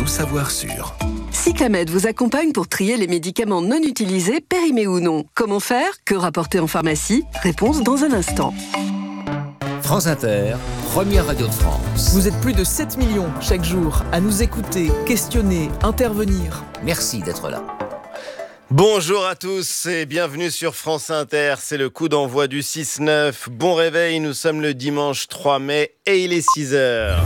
tout savoir sur. Cyclamed vous accompagne pour trier les médicaments non utilisés, périmés ou non. Comment faire? Que rapporter en pharmacie? Réponse dans un instant. France Inter, première radio de France. Vous êtes plus de 7 millions chaque jour à nous écouter, questionner, intervenir. Merci d'être là. Bonjour à tous et bienvenue sur France Inter, c'est le coup d'envoi du 6-9. Bon réveil, nous sommes le dimanche 3 mai et il est 6h.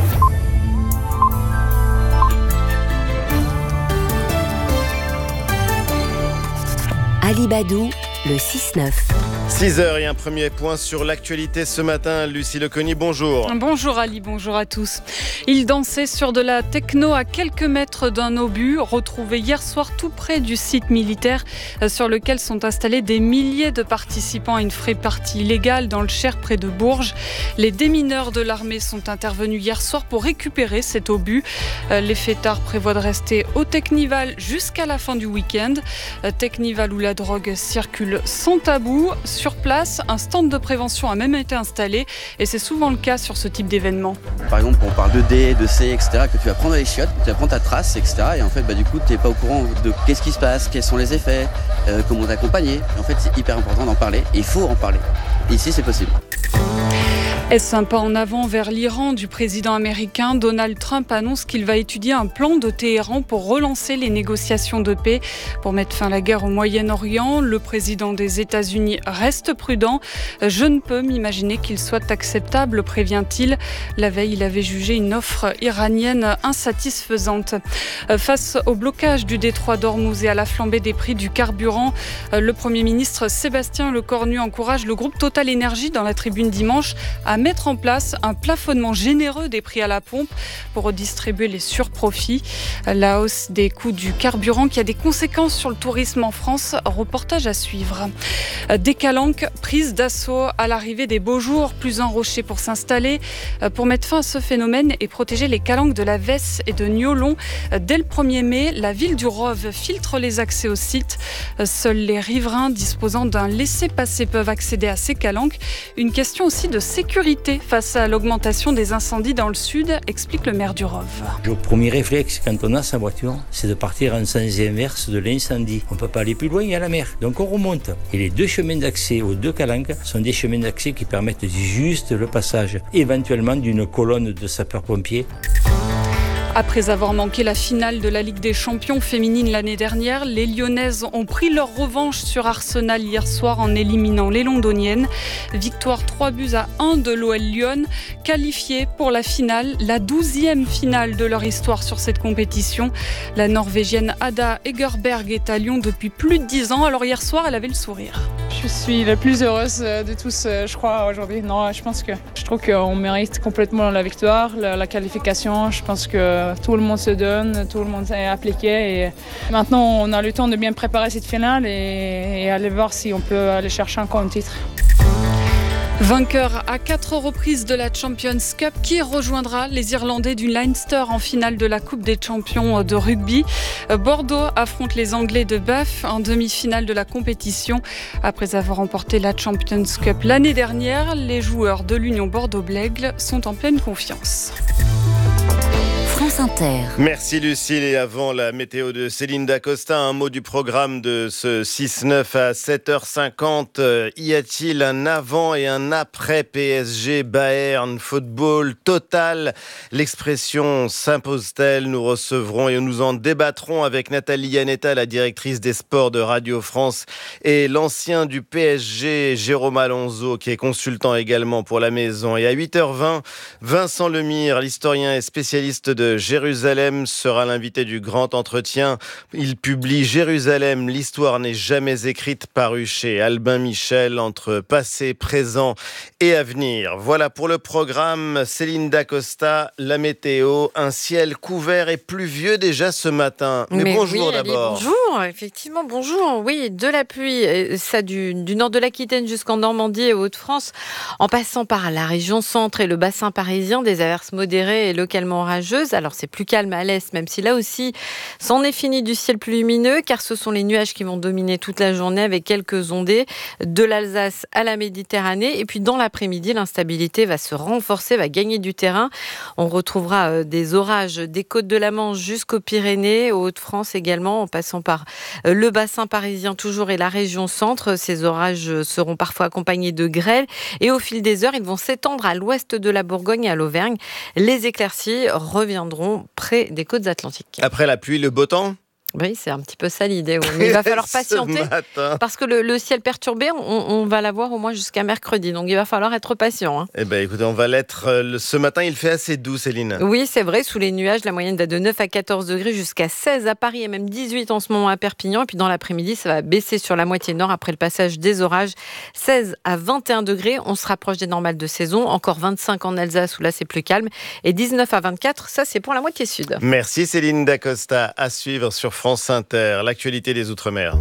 Alibadou, le 6-9. 6h et un premier point sur l'actualité ce matin. Lucie Leconi, bonjour. Bonjour Ali, bonjour à tous. Il dansait sur de la techno à quelques mètres d'un obus, retrouvé hier soir tout près du site militaire sur lequel sont installés des milliers de participants à une free-party illégale dans le Cher près de Bourges. Les démineurs de l'armée sont intervenus hier soir pour récupérer cet obus. Les fêtards prévoient de rester au Technival jusqu'à la fin du week-end. Technival où la drogue circule sans tabou. Sur place, un stand de prévention a même été installé et c'est souvent le cas sur ce type d'événement. Par exemple, on parle de D, de C, etc., que tu vas prendre les chiottes, tu vas prendre ta trace, etc. Et en fait, du coup, tu n'es pas au courant de qu'est-ce qui se passe, quels sont les effets, comment t'accompagner. En fait, c'est hyper important d'en parler et il faut en parler. Et ici, c'est possible. Est-ce un pas en avant vers l'Iran du président américain? Donald Trump annonce qu'il va étudier un plan de Téhéran pour relancer les négociations de paix. Pour mettre fin à la guerre au Moyen-Orient, le président des États-Unis reste prudent. Je ne peux m'imaginer qu'il soit acceptable, prévient-il. La veille, il avait jugé une offre iranienne insatisfaisante. Face au blocage du détroit d'Ormuz et à la flambée des prix du carburant, le Premier ministre Sébastien Lecornu encourage le groupe Total Énergie dans la tribune dimanche à mettre en place un plafonnement généreux des prix à la pompe pour redistribuer les surprofits. La hausse des coûts du carburant qui a des conséquences sur le tourisme en France. Reportage à suivre. Des calanques prises d'assaut à l'arrivée des beaux jours, plus un rocher pour s'installer. Pour mettre fin à ce phénomène et protéger les calanques de la Vesse et de Niolon, dès le 1er mai, la ville du Rove filtre les accès au site. Seuls les riverains disposant d'un laissez-passer peuvent accéder à ces calanques. Une question aussi de sécurité face à l'augmentation des incendies dans le sud, explique le maire du Rove. Le premier réflexe quand on a sa voiture, c'est de partir en sens inverse de l'incendie. On ne peut pas aller plus loin, il y a la mer. Donc on remonte. Et les deux chemins d'accès aux deux calanques sont des chemins d'accès qui permettent juste le passage, éventuellement d'une colonne de sapeurs-pompiers. Après avoir manqué la finale de la Ligue des Champions féminine l'année dernière, les Lyonnaises ont pris leur revanche sur Arsenal hier soir en éliminant les Londoniennes. Victoire 3-1 de l'OL Lyon, qualifiée pour la finale, la 12e finale de leur histoire sur cette compétition. La Norvégienne Ada Egerberg est à Lyon depuis plus de 10 ans, alors hier soir elle avait le sourire. Je suis la plus heureuse de tous, je crois, aujourd'hui. Non, je trouve qu'on mérite complètement la victoire, la qualification. Je pense que tout le monde se donne, tout le monde est appliqué. Et maintenant, on a le temps de bien préparer cette finale et aller voir si on peut aller chercher encore un titre. Vainqueur à 4 reprises de la Champions Cup, qui rejoindra les Irlandais du Leinster en finale de la Coupe des Champions de rugby. Bordeaux affronte les Anglais de Bath en demi-finale de la compétition. Après avoir remporté la Champions Cup l'année dernière, les joueurs de l'Union Bordeaux-Blègles sont en pleine confiance. France Inter. Merci Lucille. Et avant la météo de Céline Dacosta, un mot du programme de ce 6-9 à 7h50. Y a-t-il un avant et un après PSG Bayern football total? L'expression s'impose-t-elle? Nous recevrons et nous en débattrons avec Nathalie Yanetta, la directrice des sports de Radio France, et l'ancien du PSG Jérôme Alonso, qui est consultant également pour la maison. Et à 8h20, Vincent Lemire, l'historien et spécialiste de Jérusalem, sera l'invité du grand entretien. Il publie Jérusalem, l'histoire n'est jamais écrite, paru chez Albin Michel, entre passé, présent et avenir. Voilà pour le programme. Céline Dacosta, la météo, un ciel couvert et pluvieux déjà ce matin. Mais bonjour, oui, d'abord. Bonjour, effectivement, bonjour. Oui, de la pluie, ça du nord de l'Aquitaine jusqu'en Normandie et Hauts-de-France, en passant par la région centre et le bassin parisien, des averses modérées et localement orageuses. Alors c'est plus calme à l'est, même si là aussi, c'en est fini du ciel plus lumineux, car ce sont les nuages qui vont dominer toute la journée avec quelques ondées de l'Alsace à la Méditerranée. Et puis dans l'après-midi, l'instabilité va se renforcer, va gagner du terrain. On retrouvera des orages des côtes de la Manche jusqu'aux Pyrénées, aux Hauts-de-France également, en passant par le bassin parisien toujours et la région centre. Ces orages seront parfois accompagnés de grêle et au fil des heures, ils vont s'étendre à l'ouest de la Bourgogne et à l'Auvergne. Les éclaircies reviendront près des côtes atlantiques. Après la pluie, le beau temps ? Oui, c'est un petit peu ça l'idée. Oui. Mais il va falloir patienter parce que le ciel perturbé, on va l'avoir au moins jusqu'à mercredi. Donc il va falloir être patient. Eh bien écoutez, on va l'être. Ce matin, il fait assez doux, Céline. Oui, c'est vrai. Sous les nuages, la moyenne va de 9 à 14 degrés jusqu'à 16 à Paris et même 18 en ce moment à Perpignan. Et puis dans l'après-midi, ça va baisser sur la moitié nord après le passage des orages. 16 à 21 degrés. On se rapproche des normales de saison. Encore 25 en Alsace où là, c'est plus calme. Et 19 à 24, ça, c'est pour la moitié sud. Merci Céline Dacosta. À suivre sur France Inter, l'actualité des Outre-mer.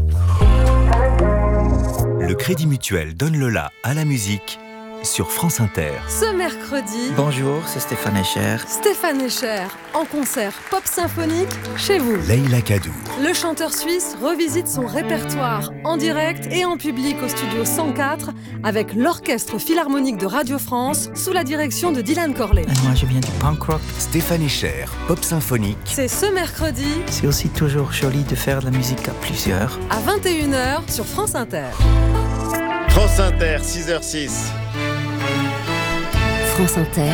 Le Crédit Mutuel donne le la à la musique sur France Inter. Ce mercredi... Bonjour, c'est Stéphane Escher. Stéphane Escher, en concert pop symphonique chez vous. Leïla Kadour. Le chanteur suisse revisite son répertoire en direct et en public au studio 104 avec l'Orchestre Philharmonique de Radio France sous la direction de Dylan Corley. Moi, je viens du punk rock. Stéphane Escher, pop symphonique. C'est ce mercredi. C'est aussi toujours joli de faire de la musique à plusieurs. À 21h sur France Inter. France Inter, 6h06. France Inter,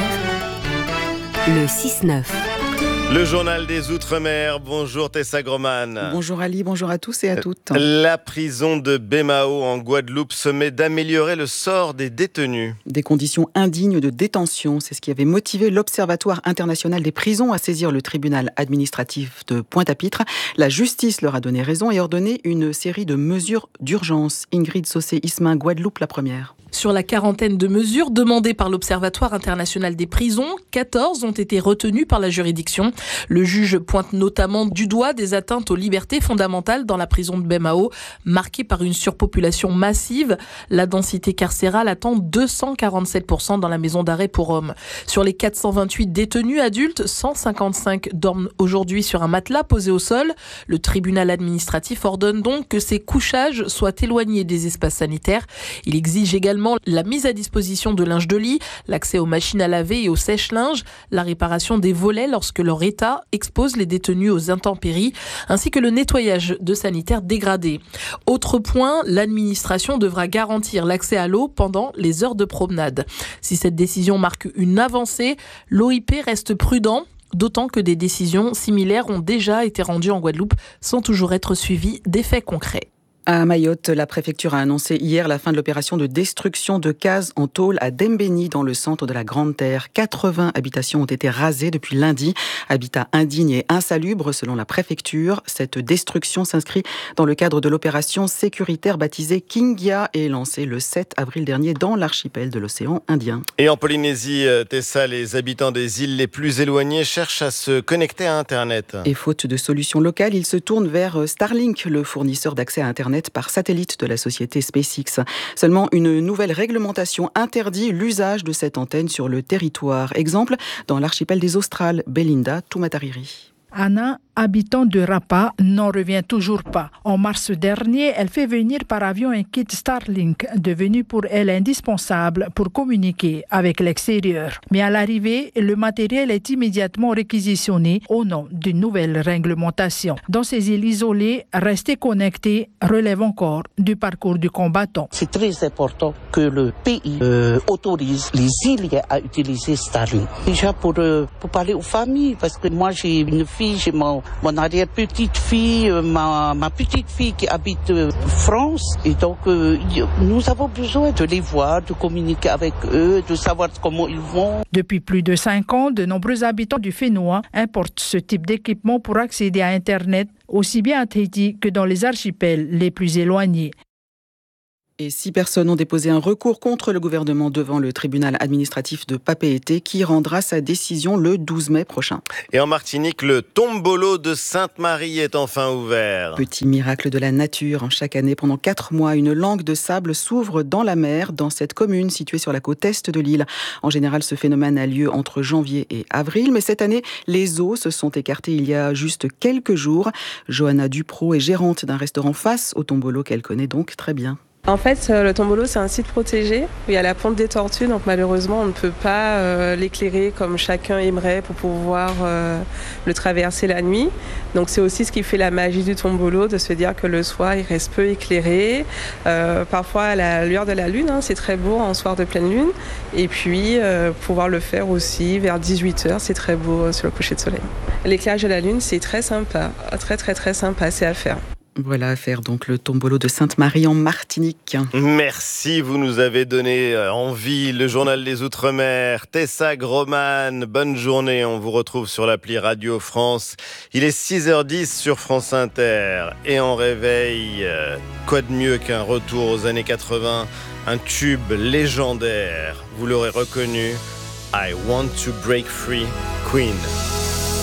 le 6-9. Le journal des Outre-mer. Bonjour Tessa Groman. Bonjour Ali, bonjour à tous et à toutes. La prison de Baie-Mahault en Guadeloupe se met d'améliorer le sort des détenus. Des conditions indignes de détention, c'est ce qui avait motivé l'Observatoire international des prisons à saisir le tribunal administratif de Pointe-à-Pitre. La justice leur a donné raison et ordonné une série de mesures d'urgence. Ingrid Saucé-Ismin, Guadeloupe, la première. Sur la quarantaine de mesures demandées par l'Observatoire international des prisons, 14 ont été retenues par la juridiction. Le juge pointe notamment du doigt des atteintes aux libertés fondamentales dans la prison de Baie-Mahault, marquée par une surpopulation massive. La densité carcérale atteint 247% dans la maison d'arrêt pour hommes. Sur les 428 détenus adultes, 155 dorment aujourd'hui sur un matelas posé au sol. Le tribunal administratif ordonne donc que ces couchages soient éloignés des espaces sanitaires. Il exige également la mise à disposition de linge de lit, l'accès aux machines à laver et aux sèche-linges, la réparation des volets lorsque leur état expose les détenus aux intempéries, ainsi que le nettoyage de sanitaires dégradés. Autre point, l'administration devra garantir l'accès à l'eau pendant les heures de promenade. Si cette décision marque une avancée, l'OIP reste prudent, d'autant que des décisions similaires ont déjà été rendues en Guadeloupe sans toujours être suivies d'effets concrets. À Mayotte, la préfecture a annoncé hier la fin de l'opération de destruction de cases en tôle à Dembéni, dans le centre de la Grande Terre. 80 habitations ont été rasées depuis lundi. Habitat indigne et insalubre, selon la préfecture. Cette destruction s'inscrit dans le cadre de l'opération sécuritaire baptisée Kingia et lancée le 7 avril dernier dans l'archipel de l'océan Indien. Et en Polynésie, Tessa, les habitants des îles les plus éloignées cherchent à se connecter à Internet. Et faute de solutions locales, ils se tournent vers Starlink, le fournisseur d'accès à Internet par satellite de la société SpaceX. Seulement, une nouvelle réglementation interdit l'usage de cette antenne sur le territoire. Exemple, dans l'archipel des Australes, Belinda Tumatariri. Anna, habitant de Rapa, n'en revient toujours pas. En mars dernier, elle fait venir par avion un kit Starlink, devenu pour elle indispensable pour communiquer avec l'extérieur. Mais à l'arrivée, le matériel est immédiatement réquisitionné au nom d'une nouvelle réglementation. Dans ces îles isolées, rester connecté relève encore du parcours du combattant. C'est très important que le pays autorise les îles à utiliser Starlink. Déjà pour parler aux familles, parce que moi j'ai une fille, j'ai mon arrière-petite-fille, ma petite-fille qui habite France. Et donc, nous avons besoin de les voir, de communiquer avec eux, de savoir comment ils vont. Depuis plus de 5 ans, de nombreux habitants du Fénois importent ce type d'équipement pour accéder à Internet, aussi bien à Tahiti que dans les archipels les plus éloignés. Et 6 personnes ont déposé un recours contre le gouvernement devant le tribunal administratif de Papeete qui rendra sa décision le 12 mai prochain. Et en Martinique, le tombolo de Sainte-Marie est enfin ouvert. Petit miracle de la nature. Chaque année, pendant 4 mois, une langue de sable s'ouvre dans la mer dans cette commune située sur la côte est de l'île. En général, ce phénomène a lieu entre janvier et avril, mais cette année, les eaux se sont écartées il y a juste quelques jours. Johanna Duprot est gérante d'un restaurant face au tombolo qu'elle connaît donc très bien. En fait, le tombolo, c'est un site protégé où il y a la ponte des tortues, donc malheureusement, on ne peut pas l'éclairer comme chacun aimerait pour pouvoir le traverser la nuit. Donc c'est aussi ce qui fait la magie du tombolo, de se dire que le soir, il reste peu éclairé. Parfois, à la lueur de la lune, c'est très beau en soir de pleine lune. Et puis, pouvoir le faire aussi vers 18h, c'est très beau sur le coucher de soleil. L'éclairage de la lune, c'est très sympa, très sympa, c'est à faire. Voilà à faire donc le tombolo de Sainte-Marie en Martinique. Merci, vous nous avez donné envie. Le journal des Outre-mer, Tessa Groman, bonne journée. On vous retrouve sur l'appli Radio France. Il est 6h10 sur France Inter. Et en réveil, quoi de mieux qu'un retour aux années 80, un tube légendaire. Vous l'aurez reconnu, I Want to Break Free, Queen.